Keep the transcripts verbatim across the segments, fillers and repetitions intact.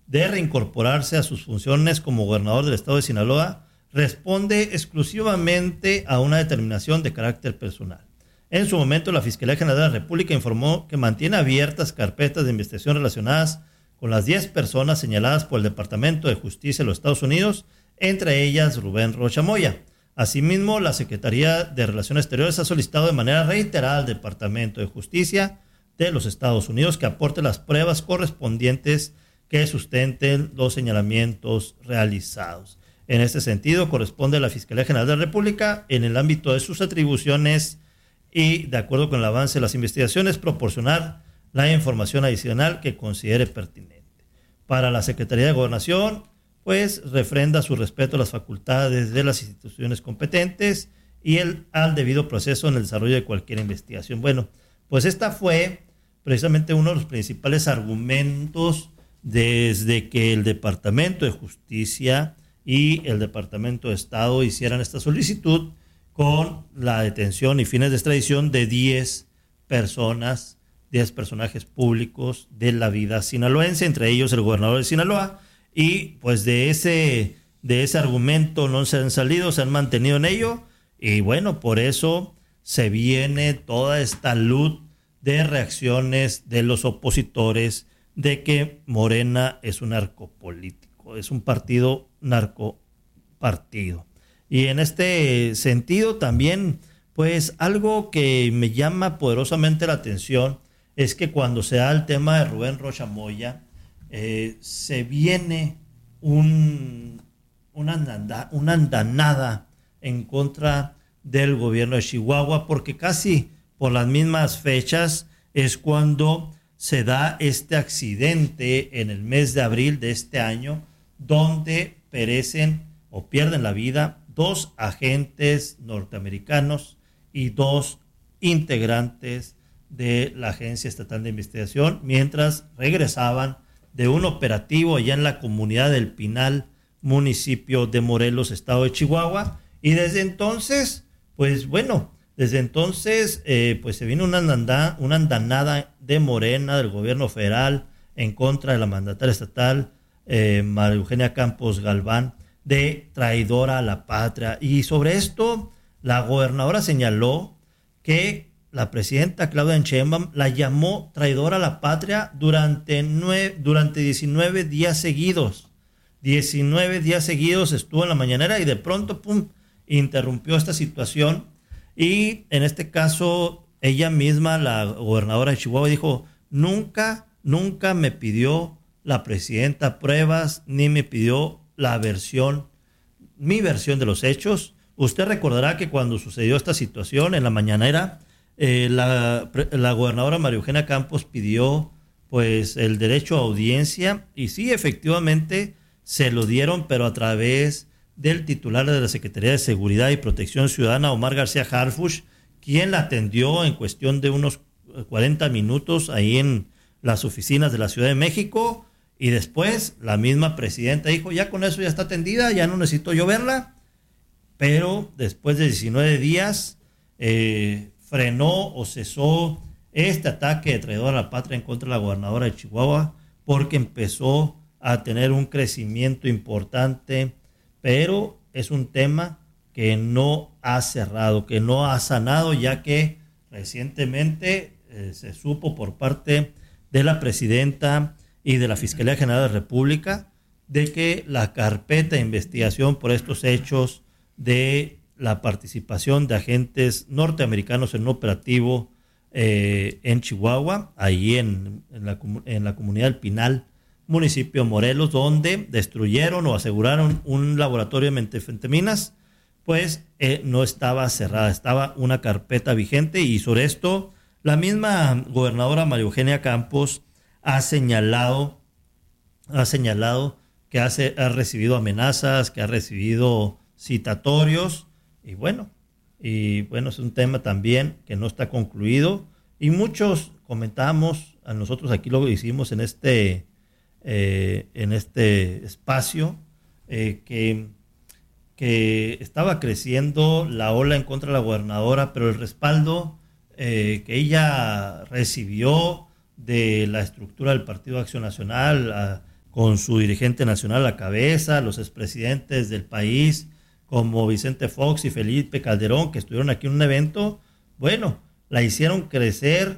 de reincorporarse a sus funciones como gobernador del estado de Sinaloa responde exclusivamente a una determinación de carácter personal. En su momento, la Fiscalía General de la República informó que mantiene abiertas carpetas de investigación relacionadas con las diez personas señaladas por el Departamento de Justicia de los Estados Unidos, entre ellas Rubén Rocha Moya. Asimismo, la Secretaría de Relaciones Exteriores ha solicitado de manera reiterada al Departamento de Justicia de los Estados Unidos que aporte las pruebas correspondientes que sustenten los señalamientos realizados. En este sentido, corresponde a la Fiscalía General de la República, en el ámbito de sus atribuciones y de acuerdo con el avance de las investigaciones, proporcionar la información adicional que considere pertinente. Para la Secretaría de Gobernación, pues refrenda su respeto a las facultades de las instituciones competentes y el, al debido proceso en el desarrollo de cualquier investigación. Bueno, pues esta fue precisamente uno de los principales argumentos desde que el Departamento de Justicia y el Departamento de Estado hicieran esta solicitud con la detención y fines de extradición de diez personas, diez personajes públicos de la vida sinaloense, entre ellos el gobernador de Sinaloa, y pues de ese, de ese argumento no se han salido, se han mantenido en ello, y bueno, por eso se viene toda esta luz de reacciones de los opositores de que Morena es un narcopolítico, es un partido narcopartido. Y en este sentido también, pues algo que me llama poderosamente la atención es que cuando se da el tema de Rubén Rocha Moya, eh, se viene un, una, andanda, una andanada en contra del gobierno de Chihuahua, porque casi por las mismas fechas es cuando se da este accidente en el mes de abril de este año, donde perecen o pierden la vida dos agentes norteamericanos y dos integrantes de la Agencia Estatal de Investigación, mientras regresaban de un operativo allá en la comunidad del Pinal, municipio de Morelos, estado de Chihuahua, y desde entonces, pues bueno, desde entonces eh, pues se vino una, andanda, una andanada de Morena, del gobierno federal, en contra de la mandataria estatal, eh, María Eugenia Campos Galván, de traidora a la patria. Y sobre esto, la gobernadora señaló que la presidenta Claudia Sheinbaum la llamó traidora a la patria durante, nueve, durante diecinueve días seguidos. diecinueve días seguidos estuvo en la mañanera y de pronto, pum, interrumpió esta situación. Y en este caso, ella misma, la gobernadora de Chihuahua, dijo, nunca, nunca me pidió la presidenta pruebas, ni me pidió la versión, mi versión de los hechos. Usted recordará que cuando sucedió esta situación en la mañanera, eh, la, la gobernadora María Eugenia Campos pidió pues el derecho a audiencia y sí, efectivamente se lo dieron, pero a través del titular de la Secretaría de Seguridad y Protección Ciudadana, Omar García Harfuch, quien la atendió en cuestión de unos cuarenta minutos ahí en las oficinas de la Ciudad de México. Y después la misma presidenta dijo, ya con eso ya está atendida, ya no necesito yo verla. Pero después de diecinueve días eh, frenó o cesó este ataque de traidor a la patria en contra de la gobernadora de Chihuahua, porque empezó a tener un crecimiento importante, pero es un tema que no ha cerrado, que no ha sanado, ya que recientemente eh, se supo por parte de la presidenta y de la Fiscalía General de la República de que la carpeta de investigación por estos hechos de la participación de agentes norteamericanos en un operativo eh, en Chihuahua, ahí en, en, la, en la comunidad del Pinal, municipio de Morelos, donde destruyeron o aseguraron un laboratorio de metanfetaminas, pues eh, no estaba cerrada, estaba una carpeta vigente. Y sobre esto la misma gobernadora María Eugenia Campos ha señalado, ha señalado que hace, ha recibido amenazas, que ha recibido citatorios, y bueno, y bueno, es un tema también que no está concluido, y muchos comentamos, a nosotros aquí lo hicimos en este, eh, en este espacio, eh, que, que estaba creciendo la ola en contra de la gobernadora, pero el respaldo eh, que ella recibió de la estructura del Partido Acción Nacional, a, con su dirigente nacional a la cabeza, los expresidentes del país como Vicente Fox y Felipe Calderón, que estuvieron aquí en un evento, bueno, la hicieron crecer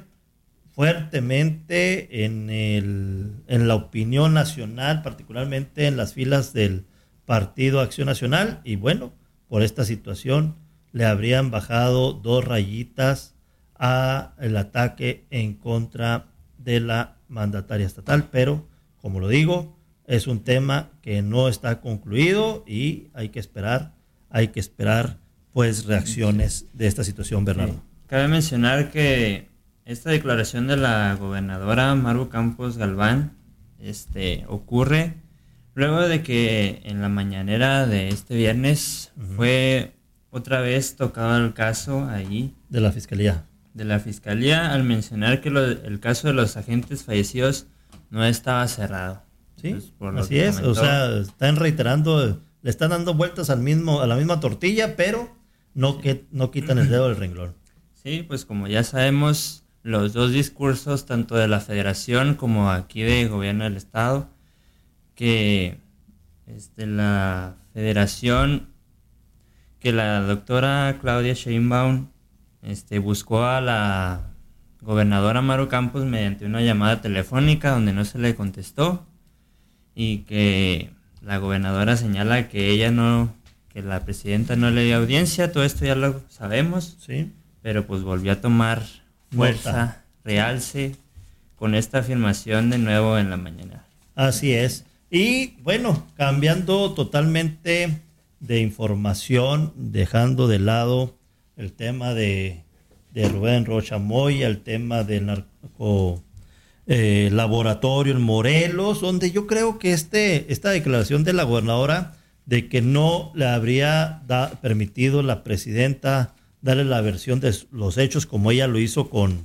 fuertemente en, el, en la opinión nacional, particularmente en las filas del Partido Acción Nacional, y bueno, por esta situación le habrían bajado dos rayitas a el ataque en contra de la mandataria estatal, pero como lo digo, es un tema que no está concluido y hay que esperar, hay que esperar pues reacciones de esta situación, Bernardo. Sí. Cabe mencionar que esta declaración de la gobernadora Maru Campos Galván este, ocurre luego de que en la mañanera de este viernes uh-huh. fue otra vez tocado el caso ahí. De la Fiscalía. De la Fiscalía al mencionar que lo, el caso de los agentes fallecidos no estaba cerrado. Sí, pues así es, comentó. O sea, están reiterando, le están dando vueltas al mismo, a la misma tortilla, pero no, sí. que, no quitan el dedo del renglón. Sí, pues como ya sabemos, los dos discursos, tanto de la Federación como aquí de Gobierno del Estado, que este, la Federación, que la doctora Claudia Sheinbaum este, buscó a la gobernadora Maru Campos mediante una llamada telefónica donde no se le contestó, y que la gobernadora señala que ella no, que la presidenta no le dio audiencia. Todo esto ya lo sabemos, sí, pero pues volvió a tomar fuerza, Nota. realce con esta afirmación de nuevo en la mañana. Así es. Y bueno, cambiando totalmente de información, dejando de lado el tema de, de Rubén Rocha Moya, el tema del narco eh, laboratorio en Morelos, donde yo creo que este esta declaración de la gobernadora de que no le habría da, permitido la presidenta darle la versión de los hechos como ella lo hizo con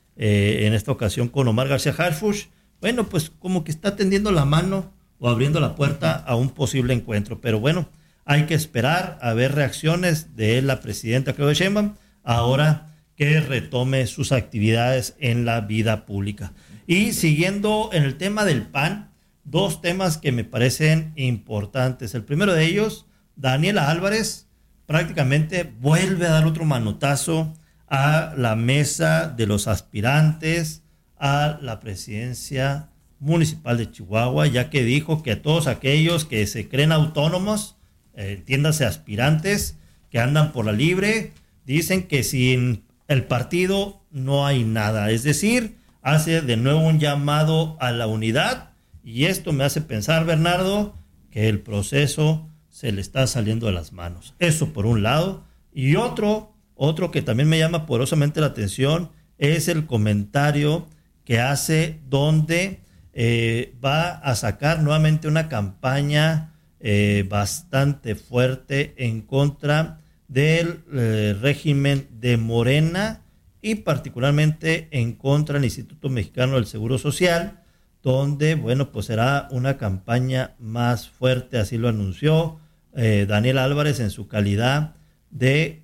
eh, en esta ocasión con Omar García Harfuch, bueno, pues como que está tendiendo la mano o abriendo la puerta a un posible encuentro, pero bueno, hay que esperar a ver reacciones de la presidenta Claudia Sheinbaum ahora que retome sus actividades en la vida pública. Y siguiendo en el tema del P A N, dos temas que me parecen importantes. El primero de ellos, Daniela Álvarez prácticamente vuelve a dar otro manotazo a la mesa de los aspirantes a la presidencia municipal de Chihuahua, ya que dijo que a todos aquellos que se creen autónomos, eh, entiéndase aspirantes, que andan por la libre, dicen que sin el partido no hay nada. Es decir, hace de nuevo un llamado a la unidad, y esto me hace pensar, Bernardo, que el proceso se le está saliendo de las manos. Eso por un lado. Y otro, otro que también me llama poderosamente la atención es el comentario que hace donde eh, va a sacar nuevamente una campaña eh, bastante fuerte en contra del eh, régimen de Morena y particularmente en contra del Instituto Mexicano del Seguro Social, donde, bueno, pues será una campaña más fuerte, así lo anunció eh, Daniel Álvarez en su calidad de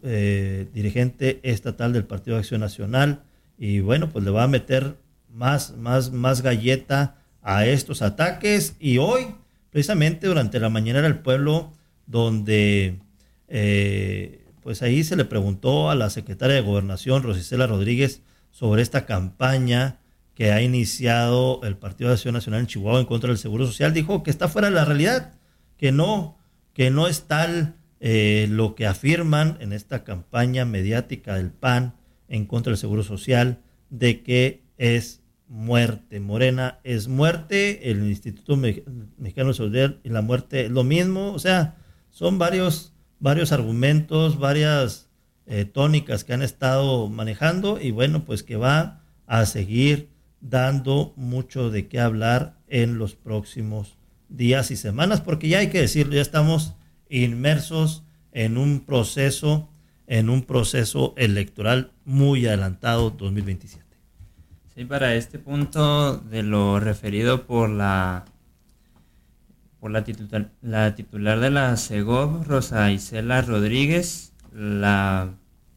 eh, dirigente estatal del Partido de Acción Nacional, y bueno, pues le va a meter más, más, más galleta a estos ataques. Y hoy, precisamente durante la mañanera del pueblo, donde eh, pues ahí se le preguntó a la secretaria de Gobernación, Rosicela Rodríguez, sobre esta campaña que ha iniciado el Partido de Acción Nacional en Chihuahua en contra del Seguro Social, dijo que está fuera de la realidad, que no, que no es tal eh, lo que afirman en esta campaña mediática del P A N en contra del Seguro Social, de que es muerte. Morena es muerte, el Instituto Mexicano de Seguridad y la muerte es lo mismo. O sea, son varios, varios argumentos, varias eh, tónicas que han estado manejando, y bueno, pues que va a seguir dando mucho de qué hablar en los próximos días y semanas, porque ya hay que decirlo, ya estamos inmersos en un proceso, en un proceso electoral muy adelantado dos mil veintisiete. Sí, para este punto de lo referido por la por la titular, la titular de la Segov, Rosa Isela Rodríguez, la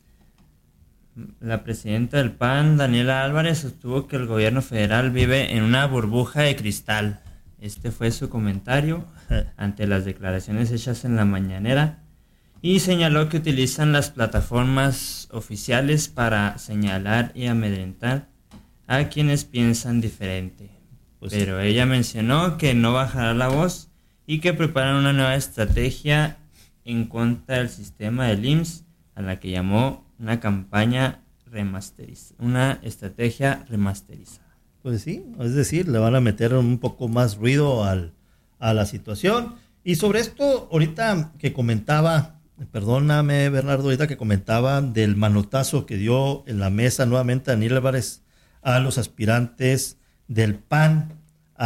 La presidenta del P A N, Daniela Álvarez, sostuvo que el gobierno federal vive en una burbuja de cristal. Este fue su comentario ante las declaraciones hechas en la mañanera y señaló que utilizan las plataformas oficiales para señalar y amedrentar a quienes piensan diferente. Pues Pero sí. Ella mencionó que no bajará la voz y que preparan una nueva estrategia en contra del sistema del I M S S, a la que llamó una campaña remasterizada, una estrategia remasterizada. Pues sí, es decir, le van a meter un poco más ruido al, a la situación. Y sobre esto, ahorita que comentaba, perdóname Bernardo, ahorita que comentaba del manotazo que dio en la mesa nuevamente Daniel Álvarez a los aspirantes del P A N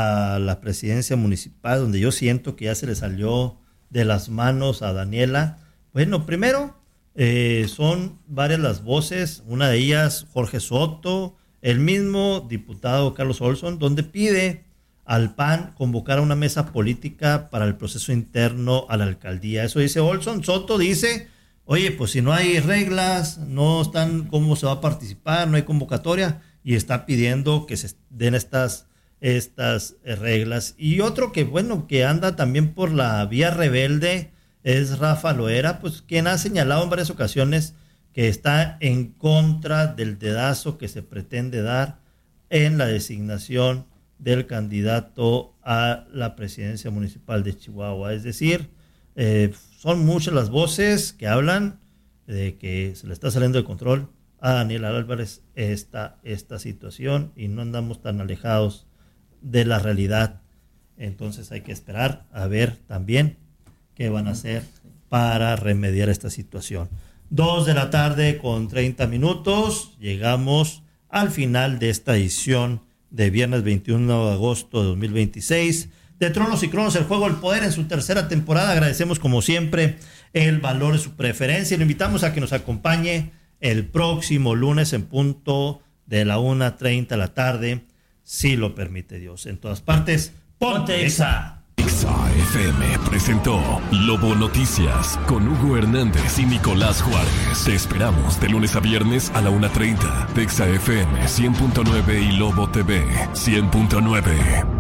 a la presidencia municipal, donde yo siento que ya se le salió de las manos a Daniela. Bueno, primero, eh, son varias las voces, una de ellas Jorge Soto, el mismo diputado Carlos Olson, donde pide al P A N convocar a una mesa política para el proceso interno a la alcaldía. Eso dice Olson. Soto dice, oye, pues si no hay reglas, no están cómo se va a participar, no hay convocatoria, y está pidiendo que se den estas, estas reglas. Y otro que, bueno, que anda también por la vía rebelde es Rafa Loera, pues quien ha señalado en varias ocasiones que está en contra del dedazo que se pretende dar en la designación del candidato a la presidencia municipal de Chihuahua. Es decir, eh, son muchas las voces que hablan de que se le está saliendo de control a Daniel Álvarez esta, esta situación y no andamos tan alejados de la realidad. Entonces hay que esperar a ver también qué van a hacer para remediar esta situación. Dos de la tarde con treinta minutos, llegamos al final de esta edición de viernes veintiuno de agosto de dos mil veintiséis de Tronos y Cronos, el juego del poder en su tercera temporada. Agradecemos como siempre el valor de su preferencia y lo invitamos a que nos acompañe el próximo lunes en punto de la una treinta de la tarde, si lo permite Dios. En todas partes, ponte Exa. Exa F M presentó Lobo Noticias con Hugo Hernández y Nicolás Juárez. Te esperamos de lunes a viernes a la una treinta de Exa F M cien punto nueve y Lobo T V cien punto nueve.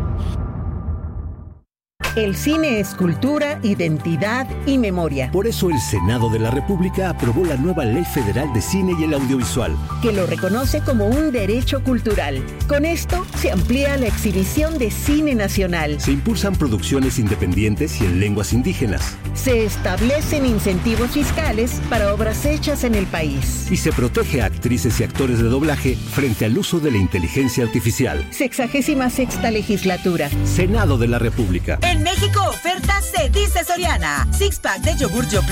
El cine es cultura, identidad y memoria. Por eso el Senado de la República aprobó la nueva Ley Federal de Cine y el Audiovisual, que lo reconoce como un derecho cultural. Con esto se amplía la exhibición de cine nacional. Se impulsan producciones independientes y en lenguas indígenas. Se establecen incentivos fiscales para obras hechas en el país. Y se protege a actrices y actores de doblaje frente al uso de la inteligencia artificial. Sexagésima sexta legislatura. Senado de la República. En México, ofertas se dice Soriana. Six pack de yogur Yo